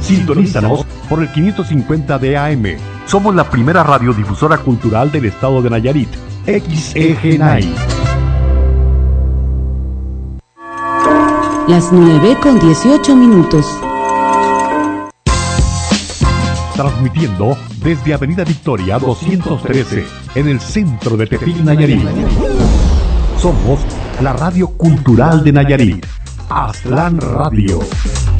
Sintonízanos por el 550 de AM. Somos la primera radiodifusora cultural del estado de Nayarit. XEGNAI. Las 9:18. Transmitiendo desde Avenida Victoria 213, en el centro de Tepic, Nayarit. Somos la radio cultural de Nayarit. Aztlán Radio.